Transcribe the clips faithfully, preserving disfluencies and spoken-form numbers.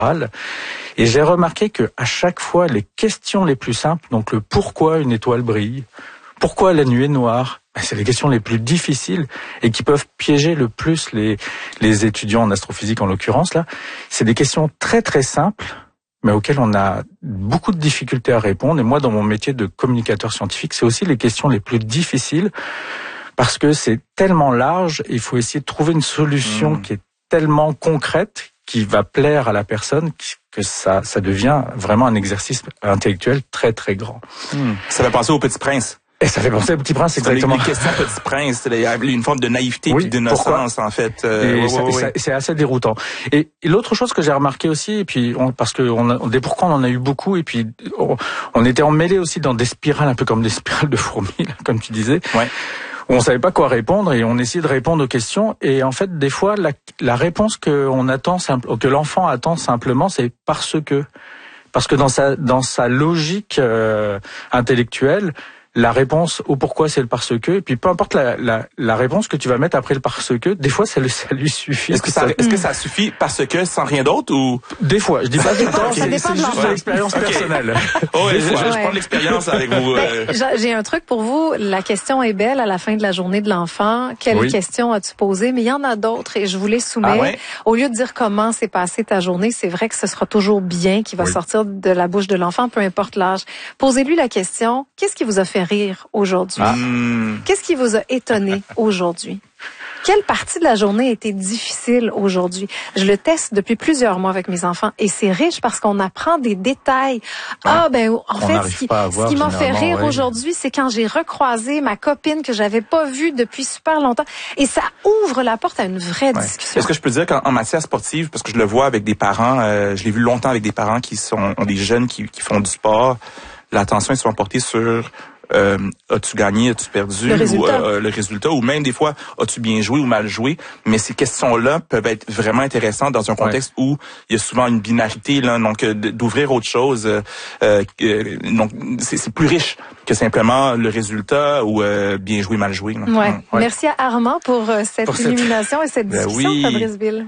Et j'ai remarqué que à chaque fois, les questions les plus simples, donc le pourquoi une étoile brille, pourquoi la nuit est noire, c'est les questions les plus difficiles et qui peuvent piéger le plus les, les étudiants en astrophysique en l'occurrence là. C'est des questions très très simples, mais auxquelles on a beaucoup de difficultés à répondre. Et moi, dans mon métier de communicateur scientifique, c'est aussi les questions les plus difficiles parce que c'est tellement large, il faut essayer de trouver une solution mmh. qui est tellement concrète, qui va plaire à la personne, que ça, ça devient vraiment un exercice intellectuel très très grand. Mmh. Ça fait penser au Petit Prince. Et ça fait penser au Petit Prince, exactement. Les questions Petit Prince, il y a une forme de naïveté oui, et d'innocence, en fait. Euh, et ouais, ça, ouais, ça, ouais. c'est assez déroutant. Et, et l'autre chose que j'ai remarqué aussi, et puis on, parce que on a, des pourquoi on en a eu beaucoup, et puis on, on était emmêlés aussi dans des spirales, un peu comme des spirales de fourmis, là, comme tu disais. Ouais. Où on savait pas quoi répondre et on essayait de répondre aux questions. Et en fait, des fois, la, la réponse que on attend, simple, que l'enfant attend simplement, c'est parce que, parce que dans sa dans sa logique euh, intellectuelle. La réponse au pourquoi, c'est le parce que, et puis peu importe la, la, la réponse que tu vas mettre après le parce que, des fois ça, ça lui suffit. Est-ce que ça, est-ce que ça suffit parce que sans rien d'autre ou des fois, je dis pas tout le temps, okay. c'est, c'est juste une expérience okay. personnelle. Oh, ouais, je, je, je prends l'expérience avec vous. Euh... Ben, j'ai un truc pour vous. La question est belle à la fin de la journée de l'enfant. Quelle oui. question as-tu posée? Mais il y en a d'autres et je vous les soumets. Ah ouais? Au lieu de dire comment s'est passée ta journée, c'est vrai que ce sera toujours bien qui va oui. sortir de la bouche de l'enfant, peu importe l'âge. Posez-lui la question, qu'est-ce qui vous a fait rire aujourd'hui? Ah. Qu'est-ce qui vous a étonné aujourd'hui? Quelle partie de la journée a été difficile aujourd'hui? Je le teste depuis plusieurs mois avec mes enfants et c'est riche parce qu'on apprend des détails. Ah, ah ben en on fait, ce qui, ce qui m'a fait rire ouais. aujourd'hui, c'est quand j'ai recroisé ma copine que j'avais pas vue depuis super longtemps et ça ouvre la porte à une vraie ouais. discussion. Est-ce que je peux dire qu'en matière sportive, parce que je le vois avec des parents, euh, je l'ai vu longtemps avec des parents qui sont ont des jeunes qui, qui font du sport, l'attention est souvent portée sur Euh, as-tu gagné, as-tu perdu, le résultat. Ou, euh, le résultat, ou même des fois, as-tu bien joué ou mal joué. Mais ces questions-là peuvent être vraiment intéressantes dans un contexte ouais. où il y a souvent une binarité, là, donc euh, d'ouvrir autre chose. Euh, euh, donc c'est, c'est plus riche que simplement le résultat ou euh, bien joué, mal joué. Ouais. Ouais. Merci à Armand pour euh, cette pour illumination cette... et cette discussion, ben oui. Fabrice Bill.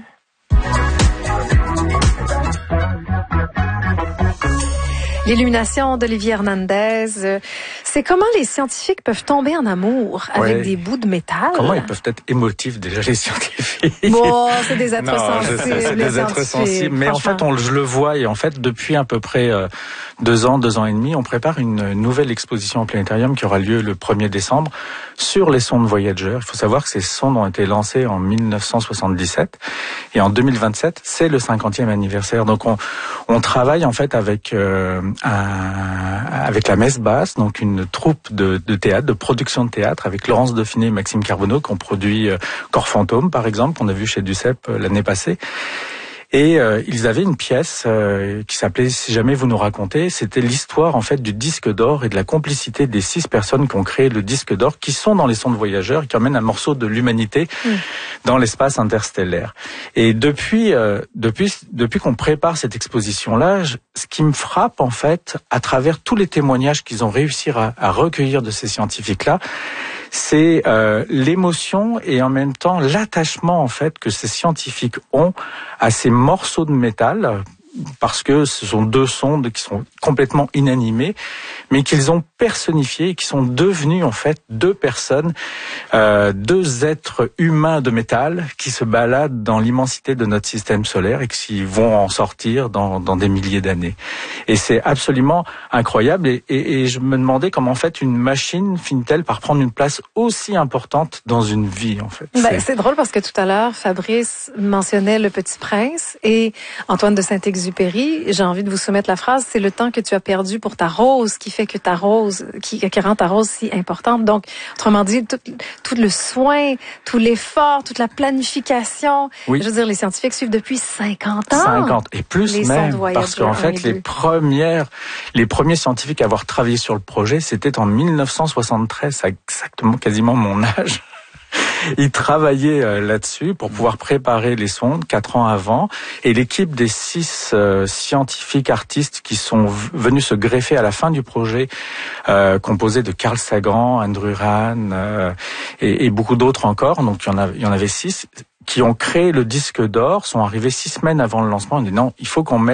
L'illumination d'Olivier Hernandez, c'est comment les scientifiques peuvent tomber en amour avec ouais. des bouts de métal. Comment ils peuvent être émotifs déjà les scientifiques. Bon, c'est des êtres non, sensibles. Je sais, c'est des êtres sensibles, mais en fait, on, je le vois et en fait, depuis à peu près euh, deux ans, deux ans et demi, on prépare une nouvelle exposition au planétarium qui aura lieu le premier décembre sur les sondes Voyager. Il faut savoir que ces sondes ont été lancées en mille neuf cent soixante-dix-sept et en deux mille vingt-sept, c'est le cinquantième anniversaire. Donc, on, on travaille en fait avec euh, un, avec la Messe Basse, donc une troupe de, de théâtre, de production de théâtre, avec Laurence Dauphiné et Maxime Carbonneau, qui ont produit euh, Corps Fantôme, par exemple, qu'on a vu chez Duceppe euh, l'année passée. Et euh, ils avaient une pièce euh, qui s'appelait « Si jamais vous nous racontez ». C'était l'histoire en fait du disque d'or et de la complicité des six personnes qui ont créé le disque d'or, qui sont dans les sondes Voyageurs et qui emmènent un morceau de l'humanité mmh. dans l'espace interstellaire. Et depuis, euh, depuis, depuis qu'on prépare cette exposition-là, je, ce qui me frappe en fait, à travers tous les témoignages qu'ils ont réussi à, à recueillir de ces scientifiques-là, c'est euh, l'émotion et en même temps l'attachement en fait que ces scientifiques ont à ces morceaux de métal, parce que ce sont deux sondes qui sont complètement inanimées, mais qu'ils ont personnifiées et qui sont devenues en fait deux personnes, euh, deux êtres humains de métal qui se baladent dans l'immensité de notre système solaire et qui vont en sortir dans, dans des milliers d'années. Et c'est absolument incroyable. Et, et, et je me demandais comment en fait une machine finit-elle par prendre une place aussi importante dans une vie en fait. Ben, c'est... c'est drôle parce que tout à l'heure Fabrice mentionnait le Petit Prince et Antoine de Saint-Exupéry. J'ai envie de vous soumettre la phrase, c'est le temps que tu as perdu pour ta rose qui fait que ta rose, qui, qui rend ta rose si importante. Donc, autrement dit, tout, tout le soin, tout l'effort, toute la planification. Oui. Je veux dire, les scientifiques suivent depuis cinquante ans. cinquante et plus les même, parce qu'en fait, les premières, les premiers scientifiques à avoir travaillé sur le projet, c'était en mille neuf cent soixante-treize, c'est exactement quasiment mon âge. Ils travaillaient là-dessus pour pouvoir préparer les sondes quatre ans avant. Et l'équipe des six euh, scientifiques artistes qui sont venus se greffer à la fin du projet, euh, composé de Carl Sagan, Andrew Rand euh, et, et beaucoup d'autres encore, donc il y en, a, il y en avait six, qui ont créé le disque d'or sont arrivés six semaines avant le lancement. On dit non, il faut qu'on mette